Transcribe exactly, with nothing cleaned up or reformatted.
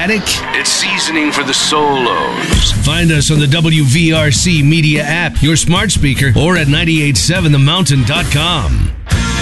static? It's seasoning for the solos. Find us on the W V R C Media app, your smart speaker, or at nine eight seven the mountain dot com.